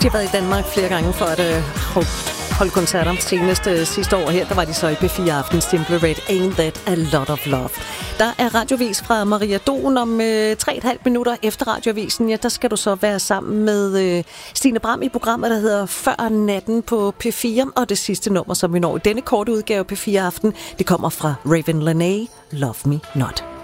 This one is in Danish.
De har været i Danmark flere gange for at holde koncerter. Senest sidste år her, der var de så i P4 Aften. Simple Red, Ain't That a Lot of Love. Der er radiovis fra Maria Don om 3,5 minutter efter radiovisen. Ja, der skal du så være sammen med Stine Bram i programmet, der hedder Før natten på P4. Og det sidste nummer, som vi når i denne korte udgave P4 Aften, det kommer fra Raven Lenae, Love Me Not.